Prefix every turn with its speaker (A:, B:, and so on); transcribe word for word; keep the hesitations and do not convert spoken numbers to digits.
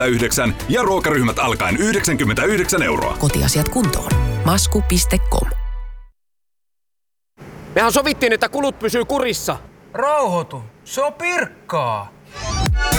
A: yhdeksän ja ruokaryhmät alkaen yhdeksänkymmentäyhdeksän euroa.
B: Kotiasiat kuntoon. masku piste com.
C: Mehän sovittiin, että kulut pysyy kurissa.
D: Rauhoitu, se on Pirkkaa.